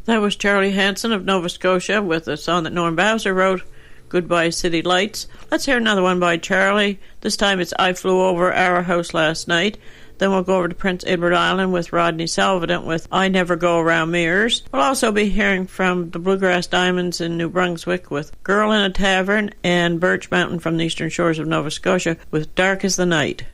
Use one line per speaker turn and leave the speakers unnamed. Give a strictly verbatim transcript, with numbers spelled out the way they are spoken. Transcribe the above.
That was Charlie Hanson of Nova Scotia with a song that Norm Bowser wrote, Goodbye City Lights. Let's hear another one by Charlie. This time it's I Flew Over Our House Last Night. Then we'll go over to Prince Edward Island with Rodney Salvadent with I Never Go Around Mirrors. We'll also be hearing from the Bluegrass Diamonds in New Brunswick with Girl in a Tavern, and Birch Mountain from the eastern shores of Nova Scotia with Dark as the Night.